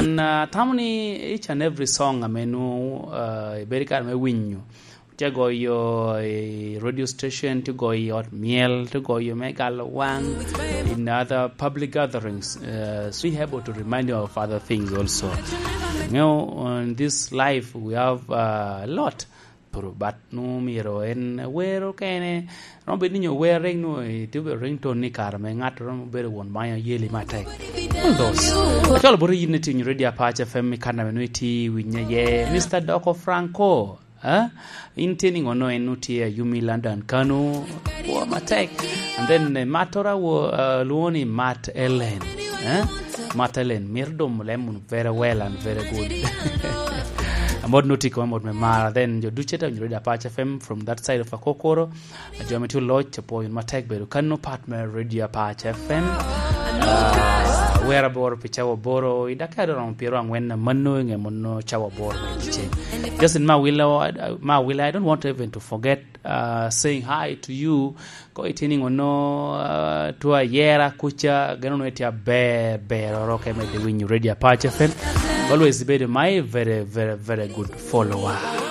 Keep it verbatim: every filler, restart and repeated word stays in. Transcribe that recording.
and uh, tamni each and every song amenu uh, very kar me winyu to go your radio station, to go your meal, to go your megal one in other public gatherings. Uh, so we have to remind you of other things also. You know, in this life we have uh, a lot. But no miro en where okay no be ninyo wearing no to be ringtone ni car me ngat ro be won my yearly matai all those tell bori unity in radio Apache F M kana menuiti winya ye Mister Doko Franco huh intending ono enuti Yumi London Kanu wa matai and then uh, matora wo uh, luoni Matt Ellen huh Matt Ellen mirdom lemun very well and very good. Mod notiko mod me mara then you do cheta you read Apache F M from that side of Akokoro you to lodge po in matek beru kanu partner radio Apache F M uh, where boro pichawo boro idakado ron piero angwen manu nge mono chawo boro piche just in my will my will I don't want even to forget uh, saying hi to you ko itining ono uh, to a yera kucha gano etia be be roke me the win radio Apache F M always be my very very very good follower.